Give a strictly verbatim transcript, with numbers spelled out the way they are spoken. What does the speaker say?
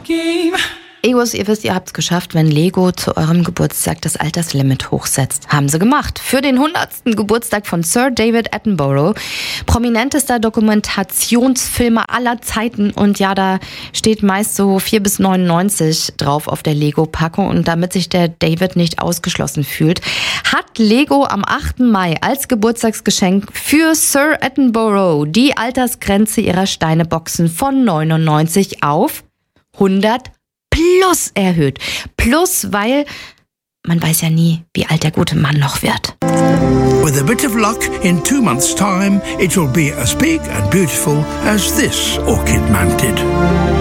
Egos, ihr wisst, ihr habt's geschafft, wenn Lego zu eurem Geburtstag das Alterslimit hochsetzt. Haben sie gemacht. Für den hundertsten Geburtstag von Sir David Attenborough, prominentester Dokumentationsfilmer aller Zeiten. Und ja, da steht meist so vier bis neunundneunzig drauf auf der Lego-Packung. Und damit sich der David nicht ausgeschlossen fühlt, hat Lego am achten Mai als Geburtstagsgeschenk für Sir Attenborough die Altersgrenze ihrer Steineboxen von neunundneunzig auf hundert plus erhöht. Plus, weil man weiß ja nie, wie alt der gute Mann noch wird. With a bit of luck, in two months' time, it will be as big and beautiful as this orchid man did.